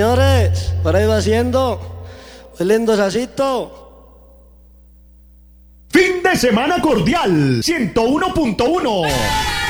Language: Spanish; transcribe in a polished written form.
señores, por ahí va siendo. Un lindo sasito. Fin de semana cordial, 101.1.